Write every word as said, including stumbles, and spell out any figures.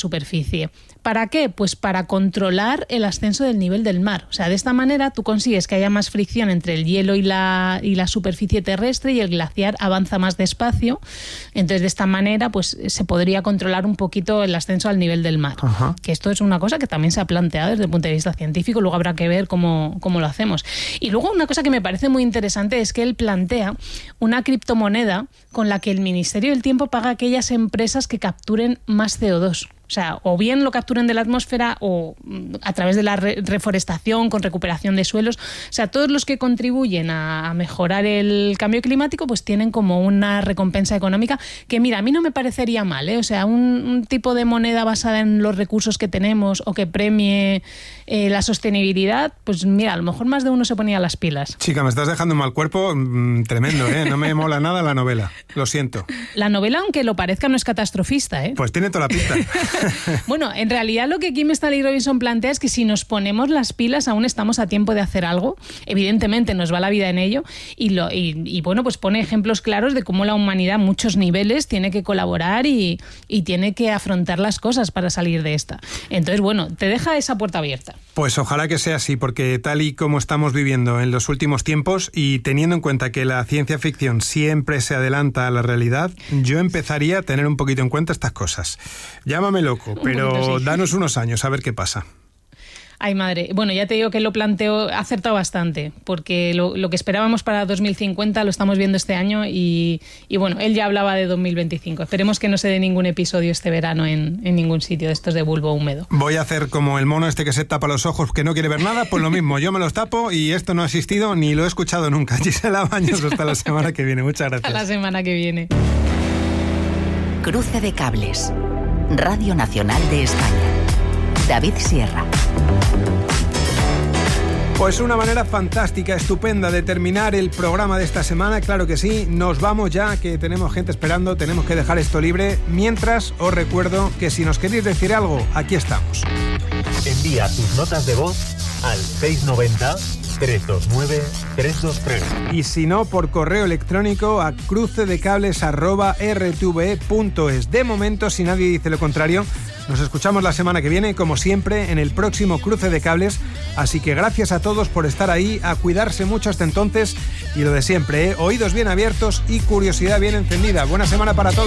superficie. ¿Para qué? Pues para controlar el ascenso del nivel del mar. O sea, de esta manera tú consigues que haya más fricción entre el hielo y la, y la superficie terrestre y el glaciar avanza más despacio. Entonces, de esta manera, pues se podría controlar un poquito el ascenso al nivel del mar. Ajá. Que esto es una cosa que también se ha planteado desde el punto de vista científico, luego habrá que ver cómo, cómo lo hacemos. Y luego una cosa que me parece muy interesante es que él plantea una criptomoneda con la que el Ministerio del Tiempo paga a aquellas empresas que capturen más C O dos. O sea, o bien lo capturen de la atmósfera o a través de la re- reforestación, con recuperación de suelos. O sea, todos los que contribuyen a, a mejorar el cambio climático, pues tienen como una recompensa económica que, mira, a mí no me parecería mal, ¿eh? O sea, un, un tipo de moneda basada en los recursos que tenemos o que premie eh, la sostenibilidad, pues mira, a lo mejor más de uno se ponía las pilas. Chica, me estás dejando un mal cuerpo mmm, tremendo, ¿eh? No me mola nada la novela, lo siento. La novela, aunque lo parezca, no es catastrofista, ¿eh? Pues tiene toda la pinta. Bueno, en realidad lo que Kim Stanley Robinson plantea es que si nos ponemos las pilas aún estamos a tiempo de hacer algo. Evidentemente nos va la vida en ello y, lo, y, y bueno, pues pone ejemplos claros de cómo la humanidad a muchos niveles tiene que colaborar y, y tiene que afrontar las cosas para salir de esta. Entonces, bueno, te deja esa puerta abierta. Pues ojalá que sea así, porque tal y como estamos viviendo en los últimos tiempos y teniendo en cuenta que la ciencia ficción siempre se adelanta a la realidad, yo empezaría a tener un poquito en cuenta estas cosas. Llámame loco, pero sí. Danos unos años a ver qué pasa. Ay, madre. Bueno, ya te digo que lo planteo, ha acertado bastante, porque lo, lo que esperábamos para dos mil cincuenta lo estamos viendo este año y, y bueno, él ya hablaba de dos mil veinticinco. Esperemos que no se dé ningún episodio este verano en, en ningún sitio de estos de bulbo húmedo. Voy a hacer como el mono este que se tapa los ojos, que no quiere ver nada, pues lo mismo, yo me los tapo y esto no ha existido ni lo he escuchado nunca. Gisela Baños, hasta la semana que viene. Muchas gracias. Hasta la semana que viene. Cruce de cables. Radio Nacional de España. David Sierra. Pues una manera fantástica, estupenda de terminar el programa de esta semana, claro que sí. Nos vamos ya, que tenemos gente esperando, tenemos que dejar esto libre. Mientras, os recuerdo que si nos queréis decir algo, aquí estamos. Envía tus notas de voz al seis nueve cero, tres dos nueve, tres dos tres. Y si no, por correo electrónico a crucedecables arroba r t v e punto es. De momento, si nadie dice lo contrario, nos escuchamos la semana que viene, como siempre, en el próximo Cruce de Cables. Así que gracias a todos por estar ahí, a cuidarse mucho hasta entonces. Y lo de siempre, ¿eh? Oídos bien abiertos y curiosidad bien encendida. Buena semana para todos.